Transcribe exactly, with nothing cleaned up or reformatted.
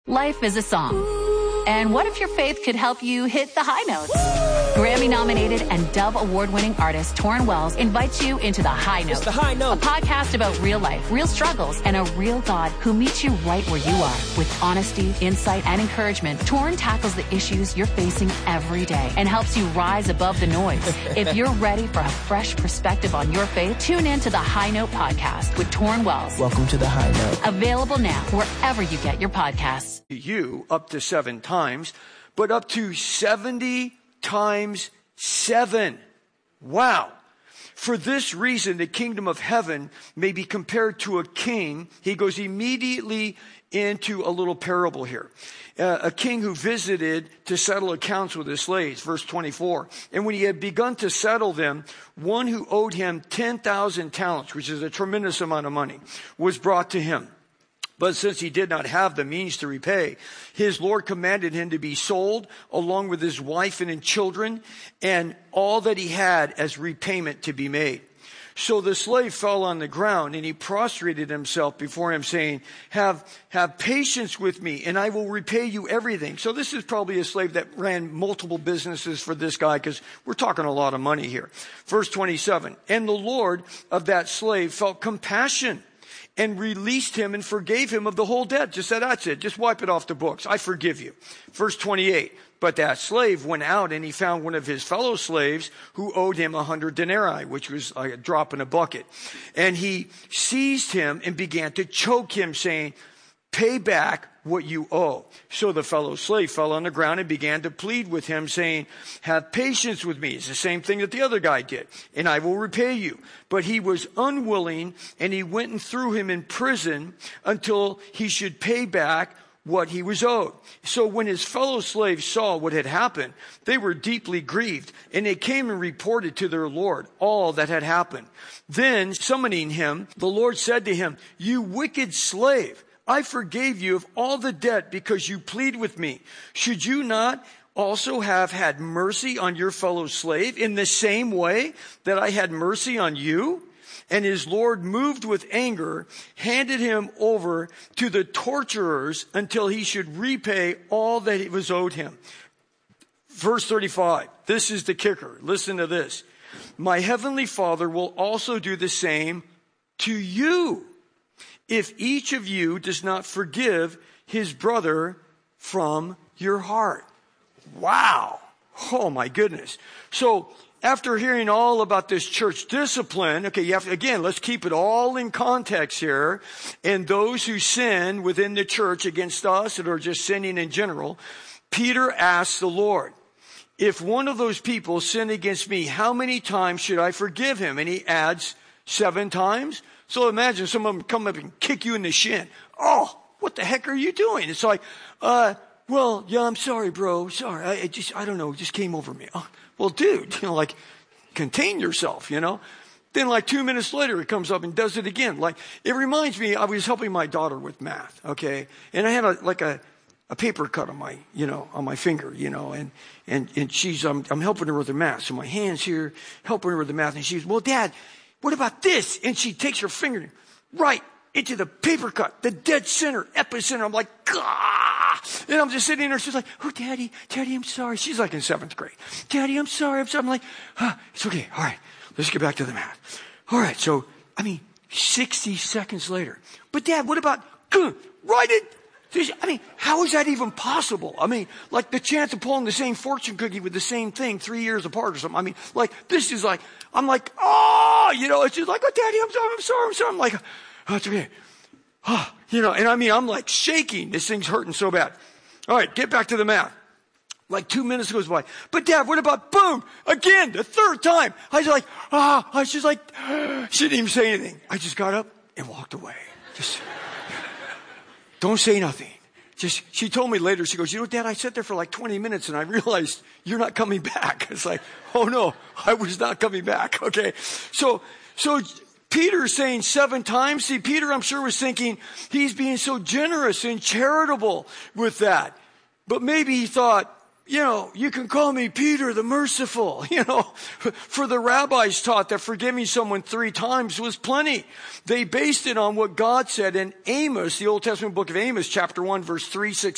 Life is a song. And what if your faith could help you hit the high notes? Grammy-nominated and Dove Award-winning artist Torrin Wells invites you into The High Note. It's The High Note. A podcast about real life, real struggles, and a real God who meets you right where you are. With honesty, insight, and encouragement, Torrin tackles the issues you're facing every day and helps you rise above the noise. If you're ready for a fresh perspective on your faith, tune in to The High Note podcast with Torrin Wells. Welcome to The High Note. Available now wherever you get your podcasts. You up to seven times, but up to seventy times seven. Wow. For this reason, the kingdom of heaven may be compared to a king. He goes immediately into a little parable here. Uh, a king who visited to settle accounts with his slaves, verse twenty-four. And when he had begun to settle them, one who owed him ten thousand talents, which is a tremendous amount of money, was brought to him. But since he did not have the means to repay, his Lord commanded him to be sold along with his wife and his children and all that he had as repayment to be made. So the slave fell on the ground and he prostrated himself before him saying, have, have patience with me and I will repay you everything. So this is probably a slave that ran multiple businesses for this guy because we're talking a lot of money here. Verse twenty-seven, and the Lord of that slave felt compassion and released him and forgave him of the whole debt. Just said, that's it. Just wipe it off the books. I forgive you. Verse twenty-eight. But that slave went out and he found one of his fellow slaves who owed him a hundred denarii, which was like a drop in a bucket. And he seized him and began to choke him, saying, pay back what you owe. So the fellow slave fell on the ground and began to plead with him, saying, have patience with me. It's the same thing that the other guy did, and I will repay you. But he was unwilling, and he went and threw him in prison until he should pay back what he was owed. So when his fellow slaves saw what had happened, they were deeply grieved, and they came and reported to their Lord all that had happened. Then, summoning him, the Lord said to him, you wicked slave, I forgave you of all the debt because you plead with me. Should you not also have had mercy on your fellow slave in the same way that I had mercy on you? And his Lord, moved with anger, handed him over to the torturers until he should repay all that it was owed him. Verse thirty-five, this is the kicker. Listen to this. My heavenly Father will also do the same to you, if each of you does not forgive his brother from your heart. Wow. Oh my goodness. So after hearing all about this church discipline, okay, you have to, again, let's keep it all in context here. And those who sin within the church against us or just sinning in general, Peter asks the Lord, if one of those people sin against me, how many times should I forgive him? And he adds seven times. So imagine some of them come up and kick you in the shin. Oh, what the heck are you doing? It's like, uh, well, yeah, I'm sorry, bro. Sorry. I, I just, I don't know. It just came over me. Oh, well, dude, you know, like, contain yourself, you know? Then like two minutes later, it comes up and does it again. Like, it reminds me, I was helping my daughter with math, okay? And I had a, like a, a paper cut on my, you know, on my finger, you know, and, and, and she's, I'm, I'm helping her with the math. So my hand's here, helping her with the math. And she's, well, Dad, what about this? And she takes her finger right into the paper cut, the dead center, epicenter. I'm like, ah! And I'm just sitting there. She's like, oh, Daddy, Daddy, I'm sorry. She's like in seventh grade. Daddy, I'm sorry. I'm sorry. I'm like, ah, it's okay. All right. Let's get back to the math. All right. So, I mean, sixty seconds later. But Dad, what about, right it? I mean, how is that even possible? I mean, like the chance of pulling the same fortune cookie with the same thing three years apart or something. I mean, like, this is like, I'm like, oh, you know, it's just like, oh, Daddy, I'm sorry, I'm sorry, I'm sorry. I'm like, oh, it's okay. Oh, you know, and I mean, I'm like shaking. This thing's hurting so bad. All right, get back to the math. Like two minutes goes by. But Dad, what about boom? Again, the third time. I was like, ah, I was just like, she didn't even say anything. I just got up and walked away. Just, don't say nothing. Just, she told me later, she goes, you know, Dad, I sat there for like twenty minutes and I realized you're not coming back. It's like, oh no, I was not coming back. Okay. So, so Peter's saying seven times. See, Peter, I'm sure, was thinking he's being so generous and charitable with that. But maybe he thought, you know, you can call me Peter the merciful. You know, for the rabbis taught that forgiving someone three times was plenty. They based it on what God said in Amos, the Old Testament book of Amos, chapter one, verse three, six,